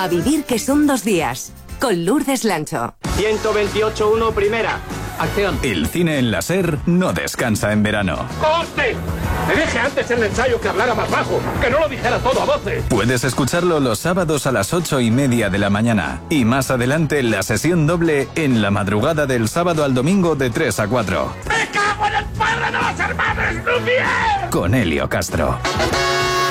A vivir que son 2 días. Con Lourdes Lancho. 128.1 primera. Acción. El cine en la SER no descansa en verano. ¡Coste! Te dije antes en el ensayo que hablara más bajo, que no lo dijera todo a voces. Puedes escucharlo los sábados a las 8:30 de la mañana. Y más adelante la sesión doble en la madrugada del sábado al domingo de 3 a 4. ¡Me cago en el padre de los hermanos Lumière! Con Helio Castro.